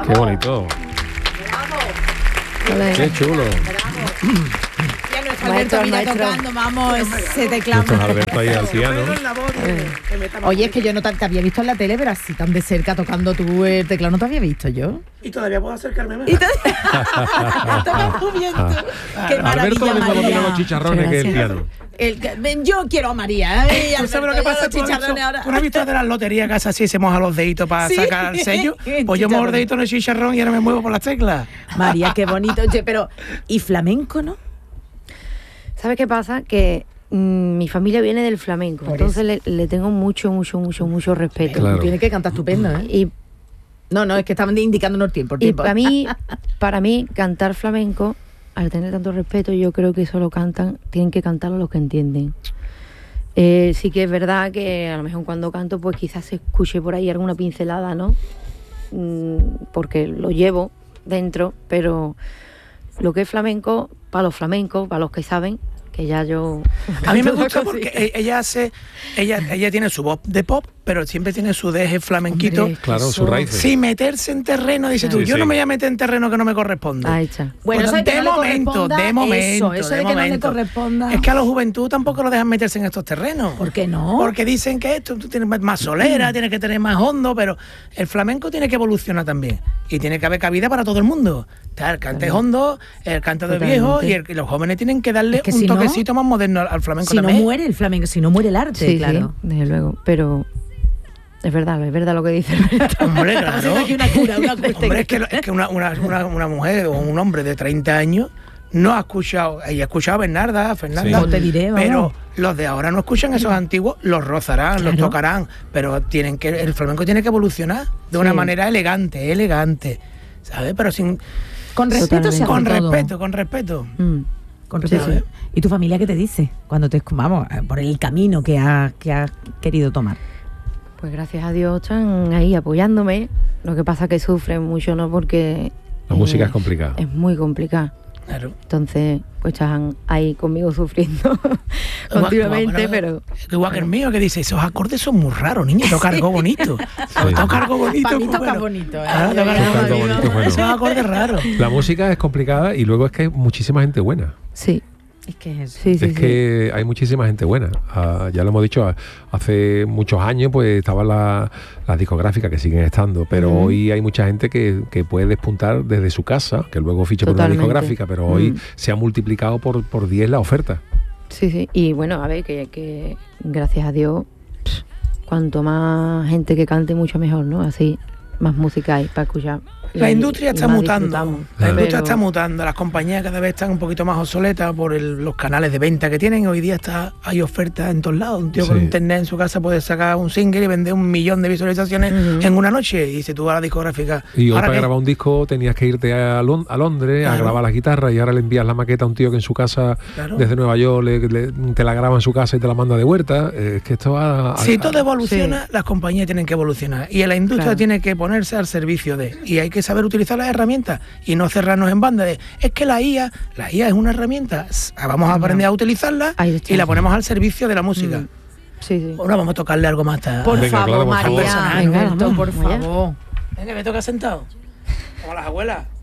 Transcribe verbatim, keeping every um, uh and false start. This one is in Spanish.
Qué bonito. Bravo. Qué chulo. Ya nuestro Alberto mira tocando, vamos, ese teclado. Nuestro Alberto ahí al piano. Oye, es que yo no te, te había visto en la tele, pero así tan de cerca tocando tú el teclado, no te había visto yo. Y todavía puedo acercarme más. Y te... Tocas tú bien, tú. Qué Alberto le maravilla, gusta María. los chicharrones que el piano. El, ven, yo quiero a María. ¿eh? ¿Tú sabes lo que pasa? ¿Tú, has visto, ¿Tú no has visto de las loterías que hace así, se moja los deditos para Sí. sacar el sello? Pues yo mojo los deditos en el chicharrón y ahora me muevo por las teclas. María, qué bonito. Oye, pero, ¿y flamenco, no? ¿Sabes qué pasa? Que mmm, mi familia viene del flamenco, Por entonces le, le tengo mucho, mucho, mucho, mucho respeto. Claro. Tú tienes que cantar estupendo, ¿eh? Y, No, no, es que estaban indicándonos tiempo. el y tiempo. para mí, para mí, cantar flamenco, al tener tanto respeto, yo creo que eso lo cantan, tienen que cantarlo los que entienden. Eh, sí que es verdad que a lo mejor cuando canto, pues quizás se escuche por ahí alguna pincelada, ¿no? Mm, porque lo llevo dentro, pero lo que es flamenco, para los flamencos, para los que saben, que ya yo... A mí me gusta porque e- ella hace, ella, ella tiene su voz de pop, pero siempre tiene su deje flamenquito. Hombre, Claro, eso- sus raíces. Sin meterse en terreno, dice tú, Sí, yo sí. no me voy a meter en terreno que no me corresponde. Ah, hecha. Bueno, eso de que de no le momento, corresponda, de momento, eso, eso de de que no le momento. corresponda. Es que a la juventud tampoco lo dejan meterse en estos terrenos. ¿Por qué no? Porque dicen que esto tú tienes más solera, tienes que tener más hondo, pero el flamenco tiene que evolucionar también. Y tiene que haber cabida para todo el mundo. Está el cante hondo, el canto de Totalmente. viejo y, el- y los jóvenes tienen que darle Es que un si no- toquecito más moderno al, al flamenco Si no también. muere el flamenco, si no muere el arte, Sí, claro. sí, desde luego. Pero es verdad, es verdad lo que dice Alberto. Hombre, Estamos claro. haciendo aquí una cura, una cura. Hombre, es que, lo- es que una, una, una, una mujer o un hombre de treinta años no ha escuchado, ella ha escuchado a Bernarda, a Fernanda, Sí. No te diré, vamos. pero los de ahora no escuchan esos antiguos, los rozarán, los Claro. tocarán, pero tienen que el flamenco tiene que evolucionar de una Sí. manera elegante, elegante, ¿sabes? Pero sin Con respeto se hace con todo. respeto, con respeto. Mm. Con respeto. Sí, sí. ¿Y tu familia qué te dice cuando te vamos eh, por el camino que ha que has querido tomar? Pues gracias a Dios están ahí apoyándome. Lo que pasa que sufren mucho, ¿no? Porque... La eh, música es complicada. Es muy complicada. Claro. Entonces, pues están ahí conmigo sufriendo continuamente, Igual- pero... Igual que el mío que dice, esos acordes son muy raros, niño, toca algo bonito. Toca algo bonito. Para mí pues toca bueno. bonito, ¿eh? Ah, toca algo Toca algo bonito. bonito, bueno. Esos acordes raros. La música es complicada y luego es que hay muchísima gente buena. Sí, Es que es eso. sí, sí. es sí. que hay muchísima gente buena. Ah, ya lo hemos dicho, ah, hace muchos años pues estaban la- las discográficas que siguen estando, pero Ujú. hoy hay mucha gente que, que puede despuntar desde su casa, que luego ficha por una Totalmente. discográfica, pero hoy Mm. se ha multiplicado por, por diez la oferta. Sí, sí. Y bueno, a ver, que, que gracias a Dios, pss, cuanto más gente que cante, mucho mejor, ¿no? Así, más música hay para escuchar. La Y- industria y está más mutando. disfrutamos. La industria Pero- está mutando. Las compañías cada vez están un poquito más obsoletas por el- los canales de venta que tienen. Hoy día está hay ofertas en todos lados. Un tío con Sí. internet en su casa puede sacar un single y vender un millón de visualizaciones Ujú. en una noche. Y si tú vas a la discográfica. Y hoy ¿ahora para qué? grabar un disco tenías que irte a, Lon- a Londres a Claro. grabar las guitarras y ahora le envías la maqueta a un tío que en su casa, Claro. desde Nueva York, le- le- te la graba en su casa y te la manda de vuelta. Eh, es que esto va a... Si a- todo evoluciona, las compañías tienen que evolucionar. Y la industria Claro. tiene que ponerse al servicio de. Y hay que saber utilizar las herramientas y no cerrarnos en banda de. Es que la I A, la I A es una herramienta. s- Vamos a aprender a utilizarla Ahí está. y la ponemos al servicio de la música. Mm. Sí, sí. Ahora vamos a tocarle algo más. ta- Por Venga, favor, claro, por favor. María, Venga, Alberto, vamos, por vamos allá. favor. Venga, me toca sentado. Como las abuelas.